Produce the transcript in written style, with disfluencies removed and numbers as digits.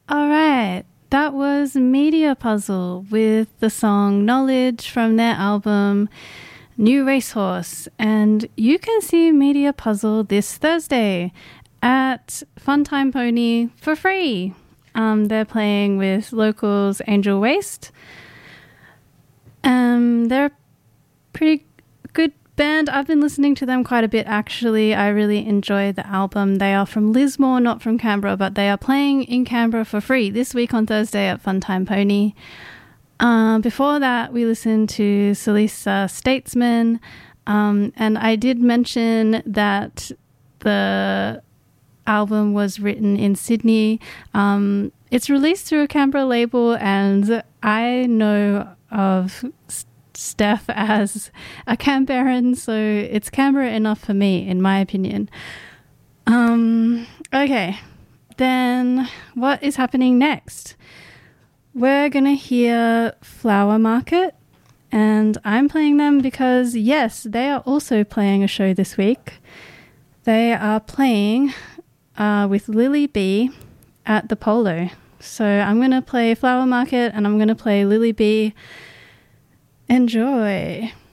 All right, that was Media Puzzle with the song Knowledge from their album New Racehorse. And you can see Media Puzzle this Thursday at Funtime Pony for free. They're playing with locals Angel Waste. They're a pretty good band. I've been listening to them quite a bit, actually. I really enjoy the album. They are from Lismore, not from Canberra, but they are playing in Canberra for free this week on Thursday at Funtime Pony. Before that, we listened to Salisa Statesman, and I did mention that the album was written in Sydney. It's released through a Canberra label, and I know of Steph as a Canberran, so it's Canberra enough for me, in my opinion. Okay, then what is happening next? We're gonna hear Flower Market, and I'm playing them because, yes, they are also playing a show this week. They are playing with Lily B at the Polo. So I'm gonna play Flower Market and I'm gonna play Lily B. Enjoy.